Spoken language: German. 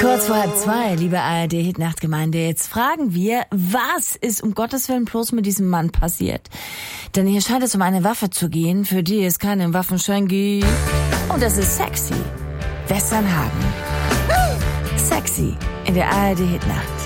Kurz vor 1:30, liebe ARD-Hitnachtgemeinde, jetzt fragen wir, was ist um Gottes Willen bloß mit diesem Mann passiert? Denn hier scheint es um eine Waffe zu gehen, für die es keinen Waffenschein gibt. Und das ist Sexy. Westernhagen. Sexy in der ARD-Hitnacht.